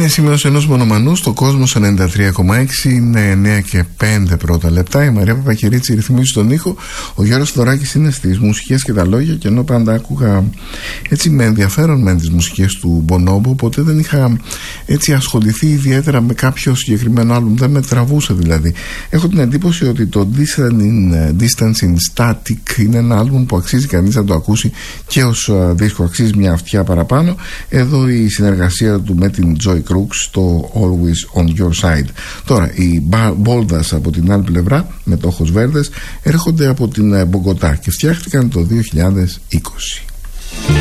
Είναι σημείο ενός μονομανού στο Κόσμος 93,6. Είναι 9 και 5 πρώτα λεπτά. Η Μαρία Παπακυρίτση ρυθμίζει τον ήχο. Ο Γιώργος Θοδωράκης είναι στις μουσικές και τα λόγια. Και ενώ πάντα άκουγα έτσι με ενδιαφέρον με τις μουσικές του Bonobo, ποτέ δεν είχα έτσι ασχοληθεί ιδιαίτερα με κάποιο συγκεκριμένο άλμπουμ. Δεν με τραβούσε δηλαδή. Έχω την εντύπωση ότι το Distance in Static είναι ένα άλμπουμ που αξίζει κανείς να το ακούσει και ως δίσκο, αξίζει μια αυτιά παραπάνω. Εδώ η συνεργασία του με την Joy Crooks στο Always on Your Side. Τώρα οι Boldas από την άλλη πλευρά με το Ojos Verdes έρχονται από την Μπογκοτά και φτιάχτηκαν το 2020.